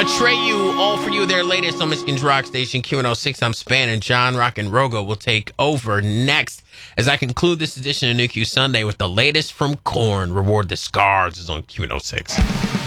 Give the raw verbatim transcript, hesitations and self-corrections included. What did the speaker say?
Atreyu, all for you, their latest on Michigan's rock station, Q one oh six. I'm Span, and John Rock and Rogo will take over next as I conclude this edition of New Q Sunday with the latest from Korn. Reward the Scars is on Q one oh six.